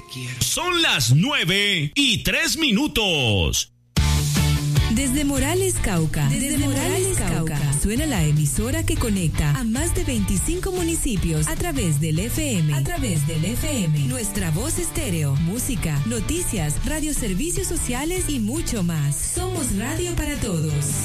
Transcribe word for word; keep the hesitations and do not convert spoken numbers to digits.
quiero. Son las nueve y tres minutos. Desde Morales, Cauca. Desde, Desde Morales, Cauca. Cauca. Suena la emisora que conecta a más de veinticinco municipios a través del F M. A través del F M. Nuestra voz estéreo, música, noticias, radioservicios sociales y mucho más. Somos radio para todos.